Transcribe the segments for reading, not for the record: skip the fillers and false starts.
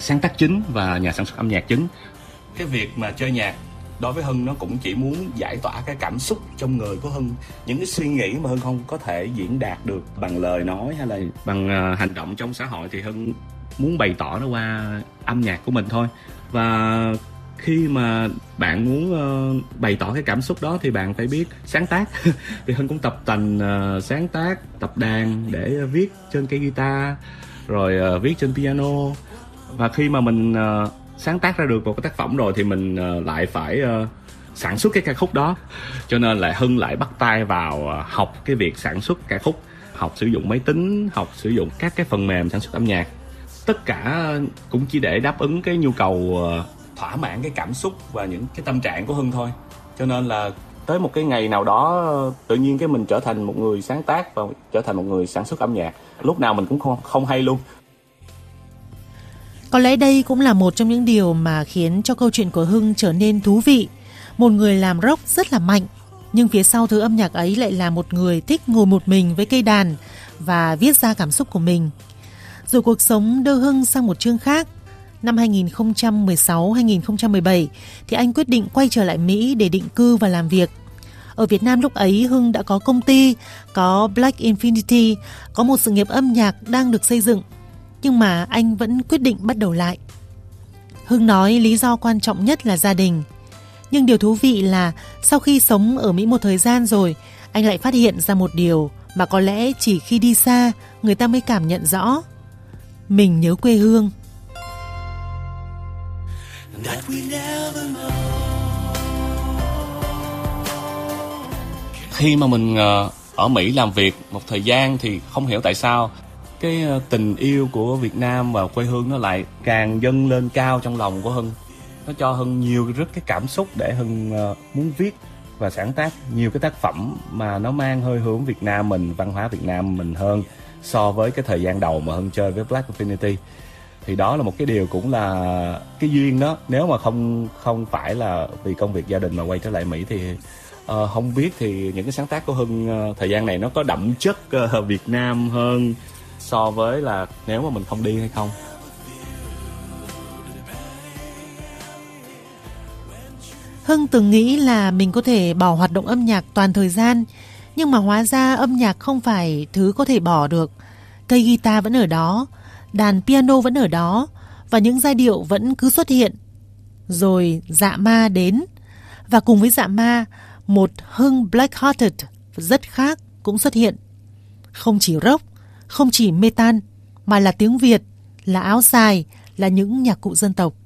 sáng tác chính và nhà sản xuất âm nhạc chính. Cái việc mà chơi nhạc đối với Hưng nó cũng chỉ muốn giải tỏa cái cảm xúc trong người của Hưng, những cái suy nghĩ mà Hưng không có thể diễn đạt được bằng lời nói hay là bằng hành động trong xã hội, thì Hưng muốn bày tỏ nó qua âm nhạc của mình thôi. Và khi mà bạn muốn bày tỏ cái cảm xúc đó thì bạn phải biết sáng tác. Thì Hưng cũng tập tành sáng tác, tập đàn để viết trên cây guitar, rồi viết trên piano. Và khi mà mình sáng tác ra được một cái tác phẩm rồi thì mình lại phải sản xuất cái ca khúc đó. Cho nên là Hưng lại bắt tay vào học cái việc sản xuất ca khúc, học sử dụng máy tính, học sử dụng các cái phần mềm sản xuất âm nhạc. Tất cả cũng chỉ để đáp ứng cái nhu cầu thỏa mãn cái cảm xúc và những cái tâm trạng của Hưng thôi. Cho nên là tới một cái ngày nào đó tự nhiên cái mình trở thành một người sáng tác và trở thành một người sản xuất âm nhạc. Lúc nào mình cũng không hay luôn. Có lẽ đây cũng là một trong những điều mà khiến cho câu chuyện của Hưng trở nên thú vị. Một người làm rock rất là mạnh, nhưng phía sau thứ âm nhạc ấy lại là một người thích ngồi một mình với cây đàn và viết ra cảm xúc của mình. Rồi cuộc sống đưa Hưng sang một chương khác. Năm 2016-2017 thì anh quyết định quay trở lại Mỹ để định cư và làm việc. Ở Việt Nam lúc ấy Hưng đã có công ty, có Black Infinity, có một sự nghiệp âm nhạc đang được xây dựng. Nhưng mà anh vẫn quyết định bắt đầu lại. Hưng nói lý do quan trọng nhất là gia đình. Nhưng điều thú vị là sau khi sống ở Mỹ một thời gian rồi, anh lại phát hiện ra một điều mà có lẽ chỉ khi đi xa người ta mới cảm nhận rõ. Mình nhớ quê hương. Khi mà mình ở Mỹ làm việc một thời gian thì không hiểu tại sao cái tình yêu của Việt Nam và quê hương nó lại càng dâng lên cao trong lòng của Hưng. Nó cho Hưng nhiều rất cái cảm xúc để Hưng muốn viết và sáng tác nhiều cái tác phẩm mà nó mang hơi hướng Việt Nam mình, văn hóa Việt Nam mình hơn so với cái thời gian đầu mà Hưng chơi với Black Infinity. Thì đó là một cái điều cũng là cái duyên đó. Nếu mà không phải là vì công việc gia đình mà quay trở lại Mỹ thì không biết thì những cái sáng tác của Hưng thời gian này nó có đậm chất Việt Nam hơn so với là nếu mà mình không đi hay không. Hưng từng nghĩ là mình có thể bỏ hoạt động âm nhạc toàn thời gian, nhưng mà hóa ra âm nhạc không phải thứ có thể bỏ được. Cây guitar vẫn ở đó, đàn piano vẫn ở đó, và những giai điệu vẫn cứ xuất hiện. Rồi Dạ Ma đến, và cùng với Dạ Ma, một Hưng Black-Hearted rất khác cũng xuất hiện. Không chỉ rock, không chỉ metal, mà là tiếng Việt, là áo dài, là những nhạc cụ dân tộc.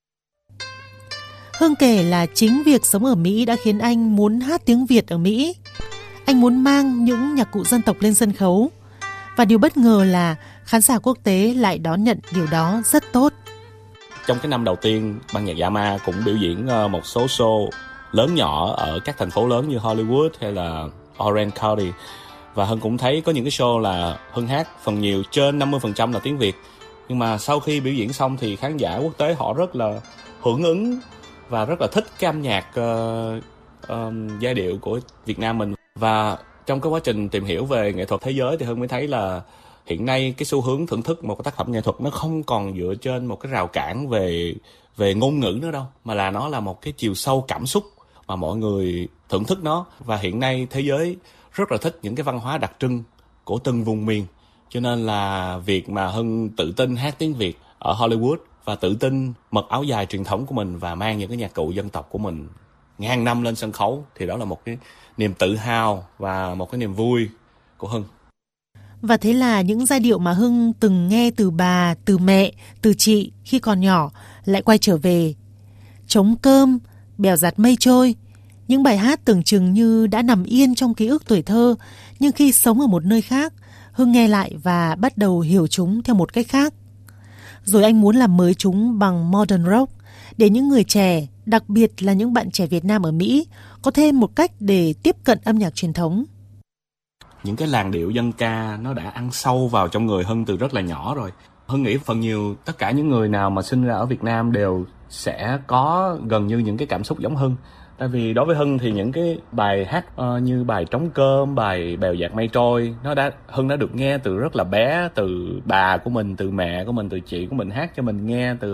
Hưng kể là chính việc sống ở Mỹ đã khiến anh muốn hát tiếng Việt ở Mỹ. Anh muốn mang những nhạc cụ dân tộc lên sân khấu. Và điều bất ngờ là khán giả quốc tế lại đón nhận điều đó rất tốt. Trong cái năm đầu tiên, ban nhạc Dạ Ma cũng biểu diễn một số show lớn nhỏ ở các thành phố lớn như Hollywood hay là Orange County. Và Hưng cũng thấy có những cái show là Hưng hát phần nhiều trên 50% là tiếng Việt. Nhưng mà sau khi biểu diễn xong thì khán giả quốc tế họ rất là hưởng ứng và rất là thích cái âm nhạc giai điệu của Việt Nam mình. Và trong cái quá trình tìm hiểu về nghệ thuật thế giới thì Hưng mới thấy là hiện nay cái xu hướng thưởng thức một cái tác phẩm nghệ thuật nó không còn dựa trên một cái rào cản về ngôn ngữ nữa đâu, mà là nó là một cái chiều sâu cảm xúc mà mọi người thưởng thức nó. Và hiện nay thế giới rất là thích những cái văn hóa đặc trưng của từng vùng miền. Cho nên là việc mà Hưng tự tin hát tiếng Việt ở Hollywood và tự tin mặc áo dài truyền thống của mình và mang những cái nhạc cụ dân tộc của mình ngàn năm lên sân khấu thì đó là một cái niềm tự hào và một cái niềm vui của Hưng. Và thế là những giai điệu mà Hưng từng nghe từ bà, từ mẹ, từ chị khi còn nhỏ lại quay trở về. Trống cơm, bèo giặt mây trôi, những bài hát tưởng chừng như đã nằm yên trong ký ức tuổi thơ, nhưng khi sống ở một nơi khác, Hưng nghe lại và bắt đầu hiểu chúng theo một cách khác. Rồi anh muốn làm mới chúng bằng modern rock, để những người trẻ, đặc biệt là những bạn trẻ Việt Nam ở Mỹ, có thêm một cách để tiếp cận âm nhạc truyền thống. Những cái làn điệu dân ca nó đã ăn sâu vào trong người Hưng từ rất là nhỏ rồi. Hưng nghĩ phần nhiều tất cả những người nào mà sinh ra ở Việt Nam đều sẽ có gần như những cái cảm xúc giống Hưng. Tại vì đối với Hưng thì những cái bài hát như bài Trống cơm, bài Bèo dạt mây trôi, Hưng đã được nghe từ rất là bé, từ bà của mình, từ mẹ của mình, từ chị của mình hát cho mình nghe từ